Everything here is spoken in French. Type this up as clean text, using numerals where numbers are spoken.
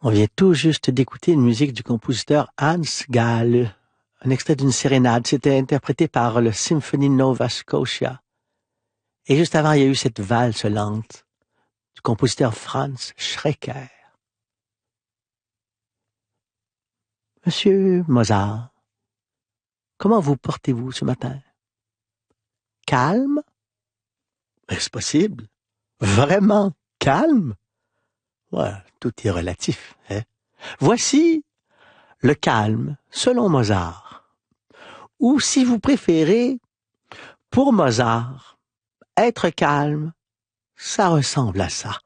On vient tout juste d'écouter une musique du compositeur Hans Gale, un extrait d'une sérénade. C'était interprété par le Symphony Nova Scotia. Et juste avant, il y a eu cette valse lente du compositeur Franz Schreker. Monsieur Mozart, comment vous portez-vous ce matin? Calme? Est-ce possible? Vraiment calme? Ouais, tout est relatif, hein? Voici le calme selon Mozart. Ou si vous préférez, pour Mozart, être calme, ça ressemble à ça.